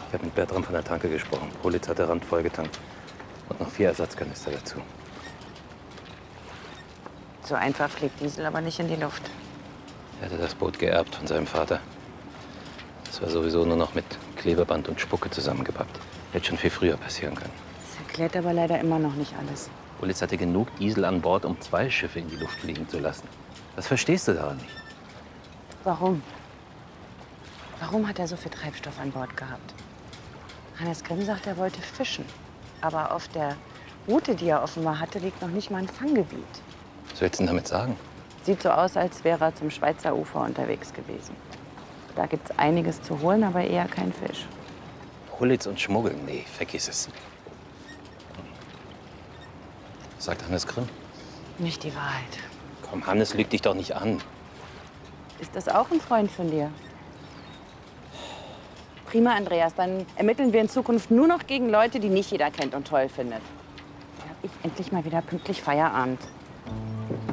Ich habe mit Bertram von der Tanke gesprochen. Politz hat der Rand vollgetankt. Und noch 4 Ersatzkanister dazu. So einfach fliegt Diesel aber nicht in die Luft. Er hatte das Boot geerbt von seinem Vater. Das war sowieso nur noch mit Klebeband und Spucke zusammengepappt. Hätte schon viel früher passieren können. Das erklärt aber leider immer noch nicht alles. Politz hatte genug Diesel an Bord, um 2 Schiffe in die Luft fliegen zu lassen. Was verstehst du daran nicht? Warum? Warum hat er so viel Treibstoff an Bord gehabt? Hannes Grimm sagt, er wollte fischen. Aber auf der Route, die er offenbar hatte, liegt noch nicht mal ein Fanggebiet. Was willst du denn damit sagen? Sieht so aus, als wäre er zum Schweizer Ufer unterwegs gewesen. Da gibt's einiges zu holen, aber eher kein Fisch. Politz und Schmuggeln? Nee, vergiss es. Sagt Hannes Grimm. Nicht die Wahrheit. Komm, Hannes lügt dich doch nicht an. Ist das auch ein Freund von dir? Prima, Andreas. Dann ermitteln wir in Zukunft nur noch gegen Leute, die nicht jeder kennt und toll findet. Dann hab ich endlich mal wieder pünktlich Feierabend.